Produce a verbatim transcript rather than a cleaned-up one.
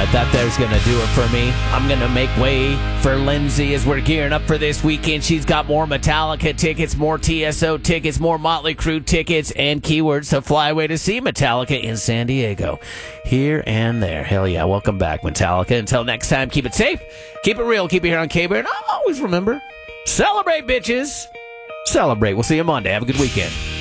right, that there's going to do it for me. I'm going to make way for Lindsay as we're gearing up for this weekend. She's got more Metallica tickets, more T S O tickets, more Motley Crue tickets, and keywords to fly away to see Metallica in San Diego. Here and there. Hell yeah. Welcome back, Metallica. Until next time, keep it safe, keep it real, keep it here on K-Bear, and always remember, celebrate, bitches. Celebrate. We'll see you Monday. Have a good weekend.